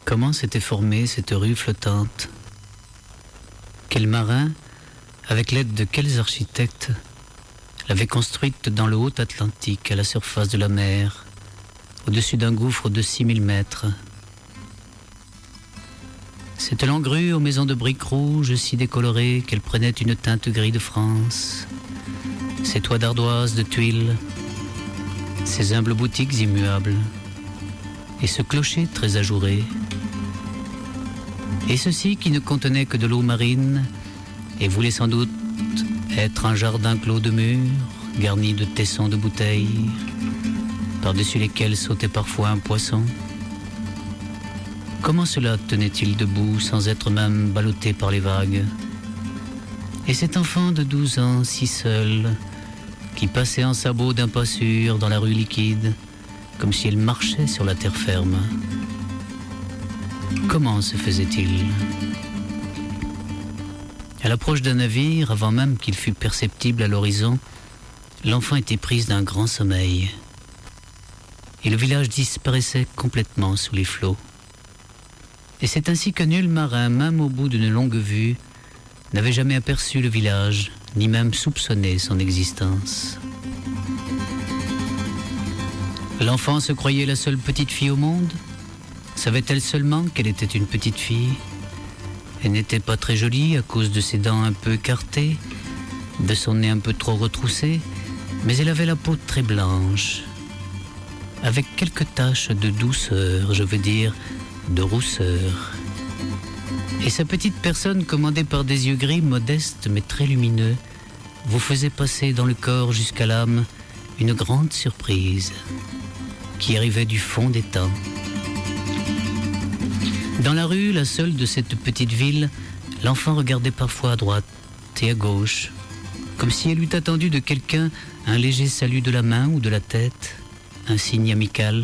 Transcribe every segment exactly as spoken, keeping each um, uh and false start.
Comment s'était formée cette rue flottante? Quel marin, avec l'aide de quels architectes, l'avait construite dans le haut Atlantique, à la surface de la mer, au-dessus d'un gouffre de six mille mètres? Cette longue rue aux maisons de briques rouges si décolorées qu'elle prenait une teinte gris de France, ces toits d'ardoise de tuiles, ces humbles boutiques immuables, et ce clocher très ajouré, et ceci qui ne contenait que de l'eau marine et voulait sans doute être un jardin clos de murs, garni de tessons de bouteilles, par-dessus lesquels sautait parfois un poisson. Comment cela tenait-il debout sans être même ballotté par les vagues? Et cet enfant de douze ans, si seul, qui passait en sabots d'un pas sûr dans la rue liquide, comme si elle marchait sur la terre ferme. Comment se faisait-il? À l'approche d'un navire, avant même qu'il fût perceptible à l'horizon, l'enfant était prise d'un grand sommeil. Et le village disparaissait complètement sous les flots. Et c'est ainsi que nul marin, même au bout d'une longue vue, n'avait jamais aperçu le village, ni même soupçonné son existence. L'enfant se croyait la seule petite fille au monde? Savait-elle seulement qu'elle était une petite fille? Elle n'était pas très jolie à cause de ses dents un peu écartées, de son nez un peu trop retroussé, mais elle avait la peau très blanche, avec quelques taches de douceur, je veux dire, de rousseur. Et sa petite personne, commandée par des yeux gris, modestes mais très lumineux, vous faisait passer dans le corps jusqu'à l'âme une grande surprise qui arrivait du fond des temps. Dans la rue, la seule de cette petite ville, l'enfant regardait parfois à droite et à gauche, comme si elle eût attendu de quelqu'un un léger salut de la main ou de la tête, un signe amical.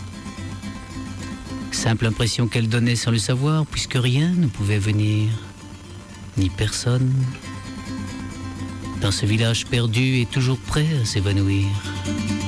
Simple impression qu'elle donnait sans le savoir, puisque rien ne pouvait venir, ni personne, dans ce village perdu et toujours prêt à s'évanouir.